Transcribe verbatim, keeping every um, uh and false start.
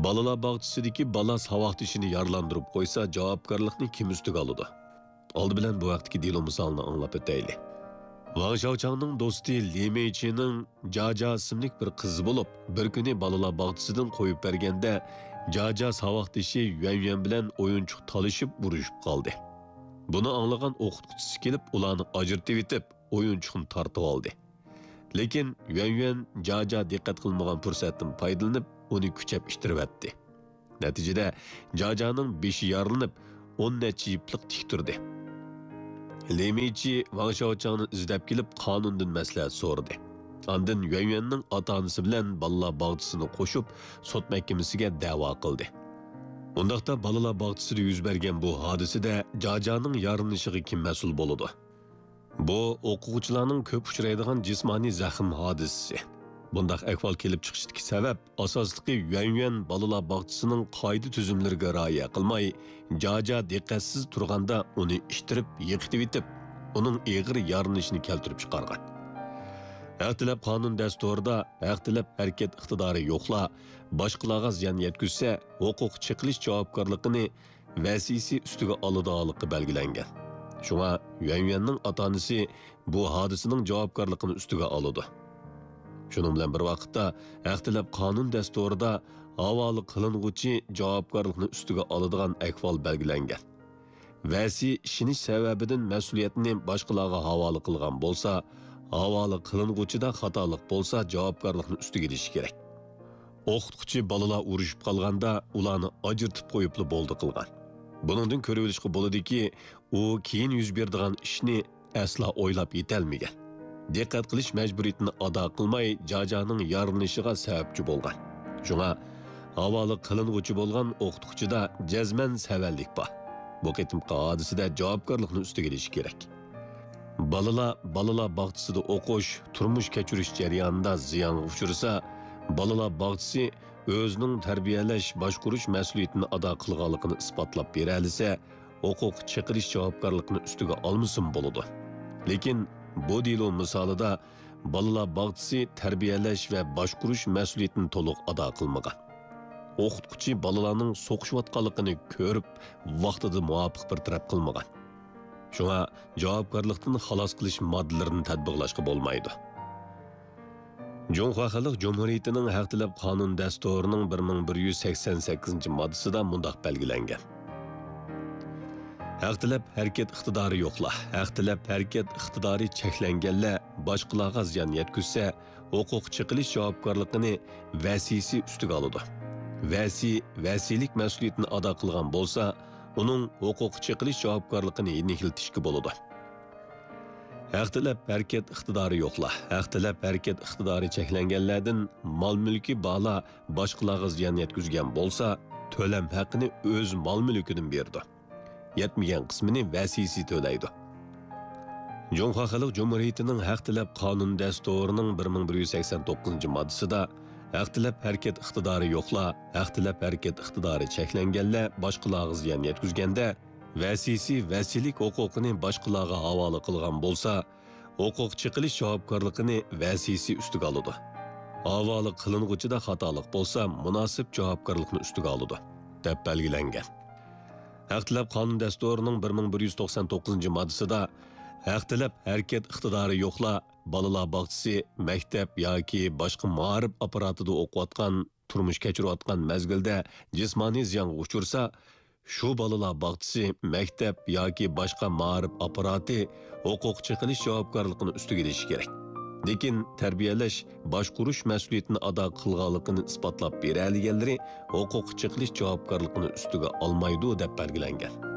Balalar bağçısidagi bala savoqdishini yarlandırıp qo'ysa, javobgarlikni kim ustiga oladi? Oldi bilan bu vaqtdagi delo misolini anglab o'taylik. Wang Xiaochangning do'sti Li Meichining Jaja ismli bir qizi bo'lib, bir kuni balalar bağçısidan qo'yib berganda, Jaja savoqdishi Yuan Yuan bilan o'yinchoq talishib urushib qoldi. Buni anglagan o'qituvchisi kelib, ularni ajratib etib, o'yinchoqni tortib oldi. Lekin Yuan Yuan Jaja diqqat qilmagan fursatdan foydalanib, uni kuchab ishtirvatdi. Natijada Jajaning beshi yorilinib, o'n necha yillik tik turdi. Li Meichi Wang Xiaochangni izlab kelib, qonundan maslahat so'radi. Ondan Yuan Yuanning ota-onasi bilan balalar bağçısini qo'shib, sud mahkamasiga da'vo qildi. Undaqda balalar bağçısida yuz bergan bu hodisada Jajaning yorinishiga kim mas'ul bo'ladi? Bu o'quvchilarning ko'p uchraydigan jismoniy zaxm hodisasi. Bundaq ahvol kelib chiqishdagi sabab asosligi Yuan Yuan balalar bağçısının qoida tuzumlariga rioya qilmay, Jaja diqqatsiz turganda uni ishtirib, yiqitib etib, uning eg'ir yorinishini keltirib chiqargan. Haqtilab qonun dasturida haqtilab harakat iqtidori yo'qla, boshqalarga ziyon yetkazsa, huquq chiqilish javobgarligini vasisi ustiga oladiganligi belgilangan. Shunga Yuan Yuanning ota-onasi bu hodisaning javobgarligini ustiga oladi. Şunun bilan bir vaqtda haqtilab qonun dasturida havoli qilinguvchi javobgarlikni ustiga oladigan ahvol belgilangan. Vasi ishinish sababidan mas'uliyatni boshqalarga havoli qilgan bo'lsa, havoli qilinguvchida xatolik bo'lsa, javobgarlikni ustiga olish kerak. O'qituvchi balalar urushib qolganda ularni ajratib qo'yibli bo'ldi qilgan. Buningdan ko'rib olishga bo'ladiki, u keyin yuz beradigan ishni asla o'ylab yetolmagan. Diqqat qilish majburiyatini ado qilmay, Jajaning yorinishiga sababchi bo'lgan. Shunga havoli qilinguvchi bo'lgan o'qituvchida jazman savallik bor. Bu qitimqi hodisada javobgarlikni ustiga olish kerak. Balalar balalar bağçısida o'qish, turmush kechirish jarayonida ziyonga uchrasa, balalar bağçısı o'zining tarbiyalash, boshqarish mas'uliyatini ado qilganligini isbotlab bera olsa, huquq chiqarish javobgarlikni ustiga olmasin bo'ladi. Lekin bu delo misolida balalar bağçısı tarbiyalash va boshqarish mas'uliyatini to'liq ado qilmagan. O'qituvchi balalarning so'qishayotganligini ko'rib, vaqtida muvofiq bir taraf qilmagan. Shunga javobgarlikdan xalos qilish moddalarini tatbiqlashga bo'lmaydi. Jonghua Xalq Jumhuriyatining haqtilab qonun dasturining bir ming bir yuz sakson sakkizinchi moddasida mundaq belgilangan. Haqtilab harakat iqtidori yo'qlar, haqtilab harakat iqtidori cheklanganlar boshqalarga ziyon yetkazsa, huquq chiqilish javobgarligini vasisi ustiga oladi. Vasi vasilik mas'uliyatini ado qilgan bo'lsa, uning huquq chiqilish javobgarligini yeniltishga bo'ladi. Haqtilab harakat iqtidori yo'qlar, haqtilab harakat iqtidori cheklanganlardan mol-mulki bala boshqalarga ziyon yetkazgan bo'lsa, to'lam haqqini o'z mol-mulkidan berdi. Yetmagan qismini vasisi to'laydi. Jonghua Xalq Jumhuriyatining haqtilab qonun dasturining bir ming bir yuz sakson to'qqizinchi moddasida haqtilab harakat iqtidori yo'qlar, haqtilab harakat iqtidori cheklanganlar boshqalarga ziyon yetkazganda, vasisi vasilik huquqini boshqalarga havola qilgan bo'lsa, huquq chiqilish javobgarligini vasisi ustiga oladi. Havola qilinguvchida xatolik bo'lsa, munosib javobgarlikni ustiga oladi, deb belgilangan. Haqtilab qonun dasturining bir ming bir yuz to'qson to'qqizinchi moddasida haqtilab harakat iqtidori yo'qlar balalar bağçısı maktab yoki boshqa ma'rif apparatida o'qiyotgan, turmush kechirayotgan mezgilda jismoniy ziyonga uchursa, shu balalar bağçısı maktab yoki boshqa ma'rif apparati huquq chiqilish javobgarligini ustiga olishi kerak. Lekin tarbiyalash, boshqarish mas'uliyatini ado qilganligini isbotlab bera olganlari huquq chiqilish javobgarligini ustiga olmaydi deb belgilangan.